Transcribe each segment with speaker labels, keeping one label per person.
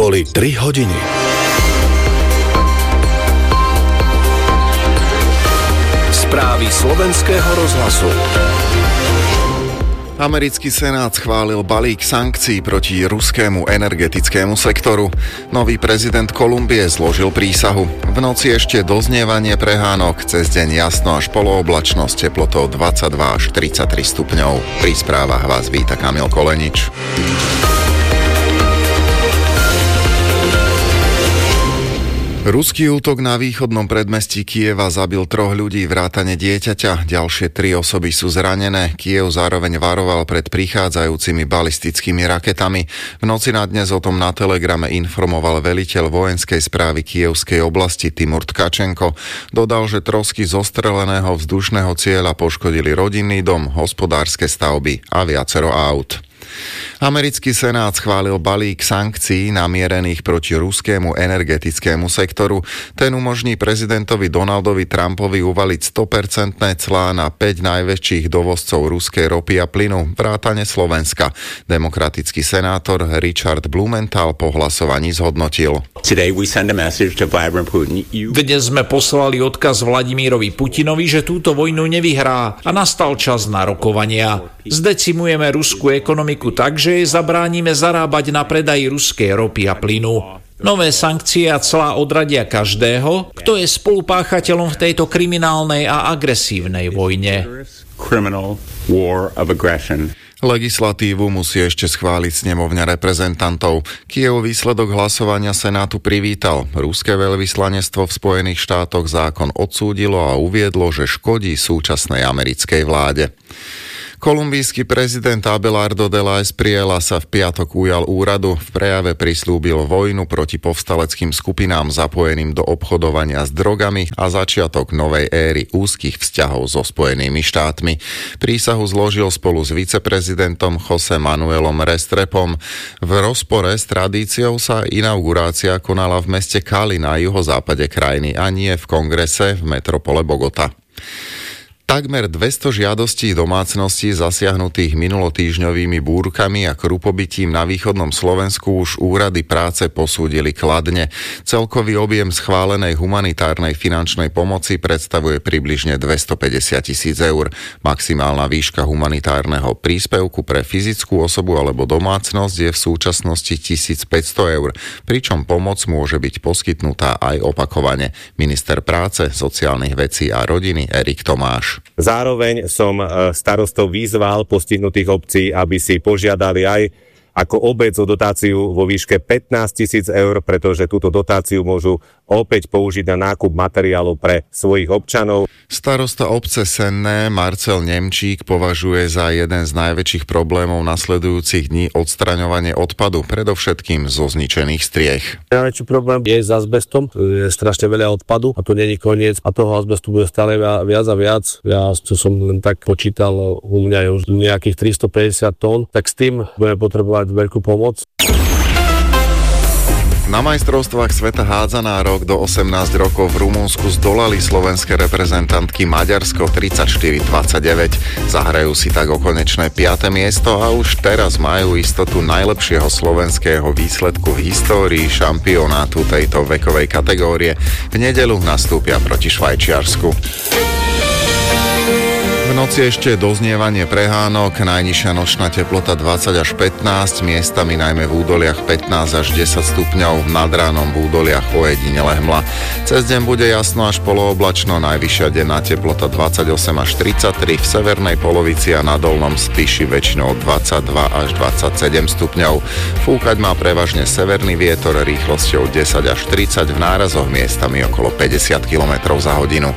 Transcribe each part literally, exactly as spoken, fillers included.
Speaker 1: Boli tri hodiny. Správy slovenského rozhlasu.
Speaker 2: Americký senát schválil balík sankcií proti ruskému energetickému sektoru. Nový prezident Kolumbie zložil prísahu. V noci ešte doznievanie prehánok, cez deň jasno až polooblačnosť, teplotou dvadsaťdva až tridsaťtri stupňov. Pri správach vás víta Kamil Kolenič. Ruský útok na východnom predmestí Kyjeva zabil troch ľudí vrátane dieťaťa. Ďalšie tri osoby sú zranené. Kyjev zároveň varoval pred prichádzajúcimi balistickými raketami. V noci na dnes o tom na Telegrame informoval veliteľ vojenskej správy Kyjevskej oblasti Timur Tkačenko. Dodal, že trosky zostreleného vzdušného cieľa poškodili rodinný dom, hospodárske stavby a viacero aut. Americký senát schválil balík sankcií namierených proti ruskému energetickému sektoru. Ten umožní prezidentovi Donaldovi Trumpovi uvaliť sto percent clá na päť najväčších dovozcov ruskej ropy a plynu, vrátane Slovenska. Demokratický senátor Richard Blumenthal po hlasovaní zhodnotil.
Speaker 3: Dnes sme poslali odkaz Vladimírovi Putinovi, že túto vojnu nevyhrá a nastal čas na rokovania. Zdecimujeme ruskú ekonomiku tak, že jej zabránime zarábať na predaji ruskej ropy a plynu. Nové sankcie a clá odradia každého, kto je spolupáchateľom v tejto kriminálnej a agresívnej vojne.
Speaker 2: Legislatívu musí ešte schváliť snemovňa reprezentantov. Kyjev výsledok hlasovania Senátu privítal. Ruské veľvyslanectvo v Spojených štátoch zákon odsúdilo a uviedlo, že škodí súčasnej americkej vláde. Kolumbijský prezident Abelardo de la Espriella sa v piatok ujal úradu. V prejave prislúbil vojnu proti povstaleckým skupinám zapojeným do obchodovania s drogami a začiatok novej éry úzkych vzťahov so Spojenými štátmi. Prísahu zložil spolu s viceprezidentom José Manuelom Restrepom. V rozpore s tradíciou sa inaugurácia konala v meste Cali na juhozápade krajiny a nie v kongrese v metropole Bogota. Takmer dvesto žiadostí domácností zasiahnutých minulotýždňovými búrkami a krupobytím na východnom Slovensku už úrady práce posúdili kladne. Celkový objem schválenej humanitárnej finančnej pomoci predstavuje približne dvestopäťdesiat tisíc eur. Maximálna výška humanitárneho príspevku pre fyzickú osobu alebo domácnosť je v súčasnosti tisícpäťsto eur, pričom pomoc môže byť poskytnutá aj opakovane. Minister práce, sociálnych vecí a rodiny Erik Tomáš.
Speaker 4: Zároveň som starostov vyzval postihnutých obcí, aby si požiadali aj ako obec o dotáciu vo výške pätnásť tisíc eur, pretože túto dotáciu môžu opäť použiť na nákup materiálov pre svojich občanov.
Speaker 2: Starosta obce Senné Marcel Nemčík považuje za jeden z najväčších problémov nasledujúcich dní odstraňovanie odpadu, predovšetkým zo zničených striech.
Speaker 5: Najväčší problém je s azbestom, je strašne veľa odpadu a to nie je koniec a toho azbestu bude stále viac a viac. Ja som len tak počítal, u mňa je už nejakých tristopäťdesiat tón, tak s tým budeme potrebovať veľkú pomoc.
Speaker 2: Na majstrovstvách sveta hádzanárok do osemnásť rokov v Rumunsku zdolali slovenské reprezentantky Maďarsko tridsaťštyri dvadsaťdeväť. Zahrajú si tak o konečné piate miesto a už teraz majú istotu najlepšieho slovenského výsledku v histórii šampionátu tejto vekovej kategórie. V nedeľu nastúpia proti Švajčiarsku. V noci ešte doznievanie prehánok, najnižšia nočná teplota dvadsať až pätnásť, miestami najmä v údoliach pätnásť až desať stupňov, nad ránom v údoliach ojedinele hmla. Cez deň bude jasno až polooblačno, najvyššia denná teplota dvadsaťosem až tridsaťtri, v severnej polovici a na dolnom Spiši väčšinou dvadsaťdva až dvadsaťsedem stupňov. Fúkať má prevažne severný vietor rýchlosťou desať až tridsať, v nárazoch miestami okolo päťdesiat kilometrov za hodinu.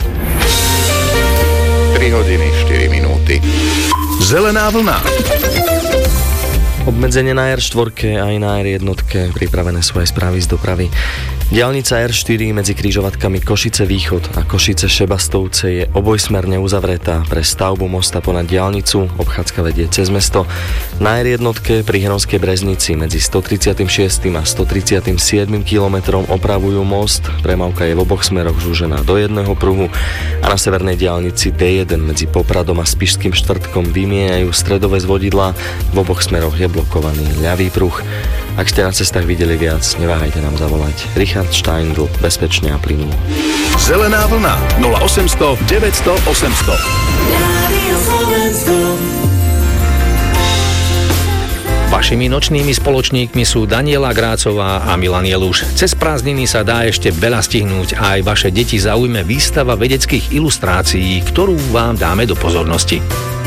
Speaker 2: tri hodiny štyri minúty.
Speaker 1: Zelená vlna.
Speaker 6: Obmedzenie na er štyri aj na er jeden pripravené sú aj správy z dopravy. Diaľnica er štyri medzi križovatkami Košice Východ a Košice Šebastovce je obojsmerne uzavretá pre stavbu mosta ponad diaľnicu, obchádzka vedie cez mesto. Na er jeden pri Hronskej Breznici medzi stotridsiatšesť a stotridsiatsedem kilometrom opravujú most, premávka je v oboch smeroch zúžená do jedného pruhu a na severnej diaľnici dé jeden medzi Popradom a Spišským Štvrtkom vymieňajú stredové zvodidlá, v oboch smeroch je blokovaný ľavý pruh. Ak ste na cestách videli viac, neváhajte nám zavolať. Richard Steindl, bezpečne a plynulo.
Speaker 1: Zelená vlna nula osemsto deväťsto osemsto.
Speaker 7: Vašimi nočnými spoločníkmi sú Daniela Grácová a Milan Jeluš. Cez prázdniny sa dá ešte veľa stihnúť a aj vaše deti zaujme výstava vedeckých ilustrácií, ktorú vám dáme do pozornosti.